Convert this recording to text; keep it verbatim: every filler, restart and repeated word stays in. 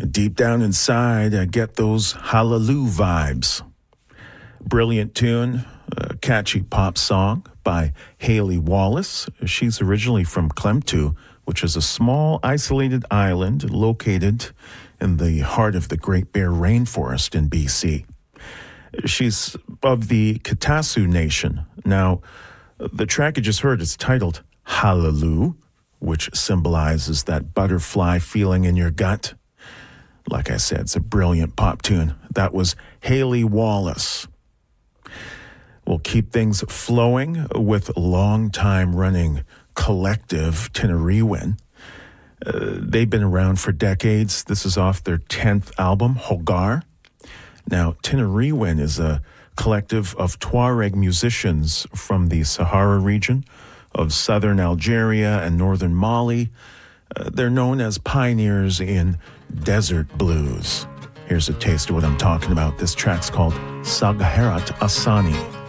deep down inside, I get those hallelujah vibes. Brilliant tune, a catchy pop song by Haley Wallace. She's originally from Klemtu, which is a small, isolated island located in the heart of the Great Bear Rainforest in B C. She's of the Kitasu Nation. Now, the track you just heard is titled Hallelujah, which symbolizes that butterfly feeling in your gut. Like I said, it's a brilliant pop tune. That was Haley Wallace. We'll keep things flowing with long-time running collective Tinariwen. Uh, they've been around for decades. This is off their tenth album, Hogar. Now, Tinariwen is a collective of Tuareg musicians from the Sahara region of southern Algeria and northern Mali. Uh, they're known as pioneers in desert blues. Here's a taste of what I'm talking about. This track's called Sagharat Asani.